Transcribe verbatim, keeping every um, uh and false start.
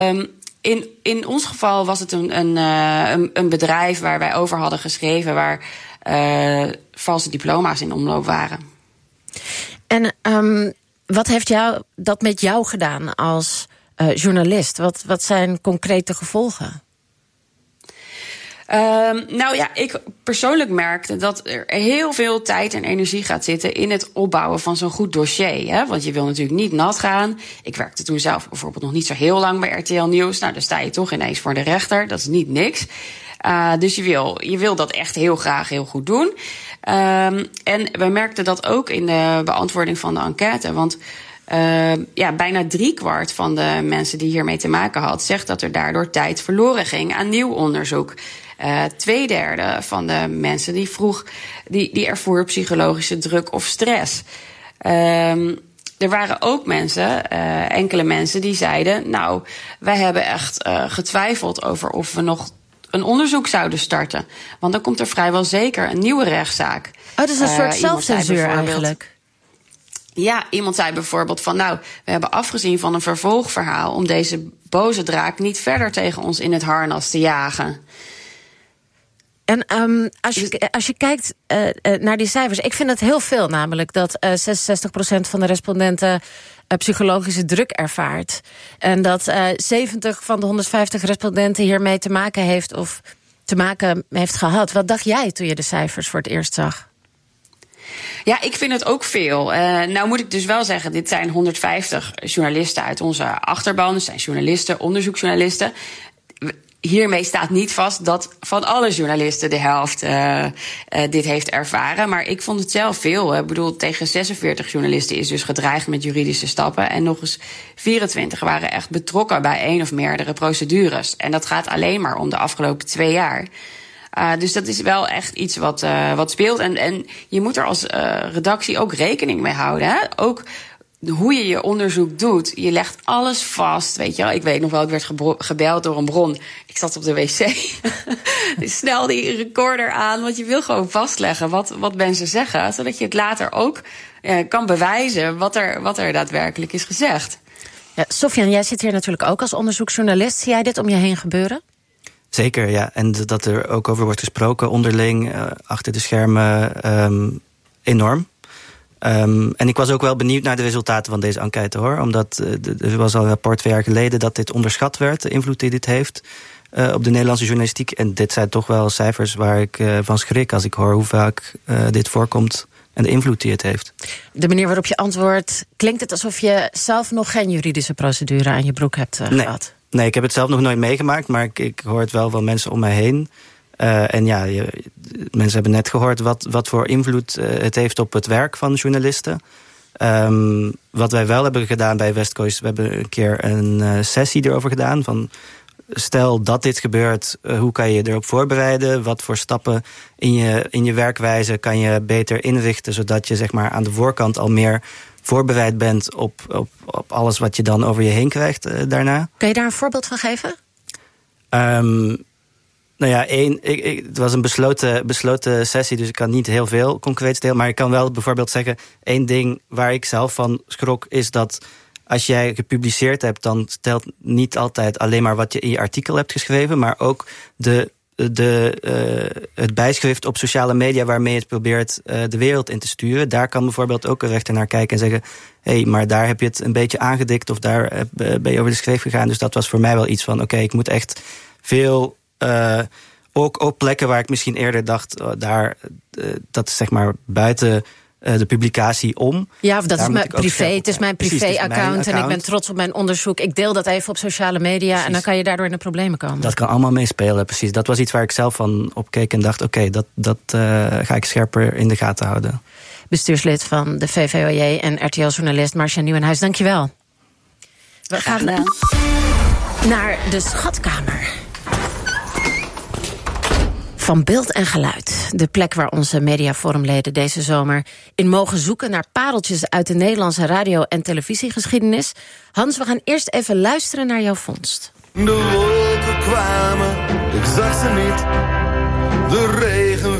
Um, in, in ons geval was het een, een, een, een bedrijf waar wij over hadden geschreven, waar uh, valse diploma's in omloop waren. En um, wat heeft jou, dat met jou gedaan als uh, journalist? Wat, wat zijn concrete gevolgen? Um, nou ja, ik persoonlijk merkte dat er heel veel tijd en energie gaat zitten in het opbouwen van zo'n goed dossier. Hè? Want je wil natuurlijk niet nat gaan. Ik werkte toen zelf bijvoorbeeld nog niet zo heel lang bij R T L Nieuws. Nou, dan sta je toch ineens voor de rechter. Dat is niet niks. Uh, dus je wil, je wil dat echt heel graag heel goed doen. Um, en we merkten dat ook in de beantwoording van de enquête. Want Uh, ja, bijna driekwart van de mensen die hiermee te maken had, zegt dat er daardoor tijd verloren ging aan nieuw onderzoek. Uh, twee derde van de mensen die vroeg, die, die ervoer psychologische druk of stress. Um, er waren ook mensen, uh, enkele mensen, die zeiden, nou, wij hebben echt uh, getwijfeld over of we nog een onderzoek zouden starten. Want dan komt er vrijwel zeker een nieuwe rechtszaak. Oh, dat is een soort uh, zelfcensuur eigenlijk. Ja, iemand zei bijvoorbeeld van, nou, we hebben afgezien van een vervolgverhaal om deze boze draak niet verder tegen ons in het harnas te jagen. En um, als, je, als je kijkt uh, uh, naar die cijfers, ik vind het heel veel namelijk dat uh, zesenzestig procent van de respondenten uh, psychologische druk ervaart. En dat uh, zeventig van de honderdvijftig respondenten hiermee te maken heeft of te maken heeft gehad. Wat dacht jij toen je de cijfers voor het eerst zag? Ja, ik vind het ook veel. Uh, nou moet ik dus wel zeggen, dit zijn honderdvijftig journalisten uit onze achterban. Het zijn journalisten, onderzoeksjournalisten. Hiermee staat niet vast dat van alle journalisten de helft uh, uh, dit heeft ervaren. Maar ik vond het zelf veel. Ik bedoel, tegen zesenveertig journalisten is dus gedreigd met juridische stappen. En nog eens vierentwintig waren echt betrokken bij één of meerdere procedures. En dat gaat alleen maar om de afgelopen twee jaar. Uh, dus dat is wel echt iets wat, uh, wat speelt. En, en je moet er als uh, redactie ook rekening mee houden. Hè? Ook hoe je je onderzoek doet. Je legt alles vast. Weet je wel? Ik weet nog wel, ik werd gebro- gebeld door een bron. Ik zat op de wc. Dus snel die recorder aan. Want je wil gewoon vastleggen wat, wat mensen zeggen. Zodat je het later ook uh, kan bewijzen wat er, wat er daadwerkelijk is gezegd. Ja, Sofian, jij zit hier natuurlijk ook als onderzoeksjournalist. Zie jij dit om je heen gebeuren? Zeker, ja. En dat er ook over wordt gesproken onderling, uh, achter de schermen, um, enorm. Um, en ik was ook wel benieuwd naar de resultaten van deze enquête, hoor. Omdat uh, er was al een rapport twee jaar geleden dat dit onderschat werd, de invloed die dit heeft uh, op de Nederlandse journalistiek. En dit zijn toch wel cijfers waar ik uh, van schrik als ik hoor hoe vaak uh, dit voorkomt en de invloed die het heeft. De manier waarop je antwoordt, klinkt het alsof je zelf nog geen juridische procedure aan je broek hebt uh, nee. gehad? Nee, ik heb het zelf nog nooit meegemaakt, maar ik, ik hoor het wel van mensen om mij heen. Uh, en ja, je, mensen hebben net gehoord wat, wat voor invloed uh, het heeft op het werk van journalisten. Um, wat wij wel hebben gedaan bij West Coast, we hebben een keer een uh, sessie erover gedaan. Van, stel dat dit gebeurt, uh, hoe kan je je erop voorbereiden? Wat voor stappen in je, in je werkwijze kan je beter inrichten, zodat je zeg maar aan de voorkant al meer voorbereid bent op, op, op alles wat je dan over je heen krijgt uh, daarna. Kun je daar een voorbeeld van geven? Um, nou ja, één, ik, ik, het was een besloten, besloten sessie, dus ik kan niet heel veel concreets delen. Maar ik kan wel bijvoorbeeld zeggen, één ding waar ik zelf van schrok is dat als jij gepubliceerd hebt, dan stelt niet altijd alleen maar wat je in je artikel hebt geschreven, maar ook de, de, uh, het bijschrift op sociale media waarmee je het probeert uh, de wereld in te sturen. Daar kan bijvoorbeeld ook een rechter naar kijken en zeggen, hé, hey, maar daar heb je het een beetje aangedikt of daar uh, ben je over de schreef gegaan. Dus dat was voor mij wel iets van, oké, okay, ik moet echt veel Uh, ook op plekken waar ik misschien eerder dacht, uh, daar, uh, dat is zeg maar buiten uh, de publicatie om. Ja, of dat is mijn privé, het is mijn privé-account en ik ben trots op mijn onderzoek. Ik deel dat even op sociale media precies. En dan kan je daardoor in de problemen komen. Dat kan allemaal meespelen, precies. Dat was iets waar ik zelf van opkeek en dacht, oké, okay, dat, dat uh, ga ik scherper in de gaten houden. Bestuurslid van de V V O J en R T L-journalist Marcia Nieuwenhuis, dankjewel. We gaan naar de schatkamer van beeld en geluid. De plek waar onze Mediaforumleden deze zomer in mogen zoeken naar pareltjes uit de Nederlandse radio- en televisiegeschiedenis. Hans, we gaan eerst even luisteren naar jouw vondst. De wolken kwamen, ik zag ze niet. De regen